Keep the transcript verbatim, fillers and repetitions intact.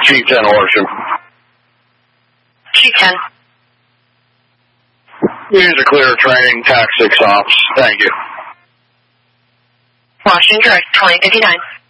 Chief ten Horsham. Chief ten. Use a clear training, tax six ops. Thank you. Washington Direct, twenty fifty-nine.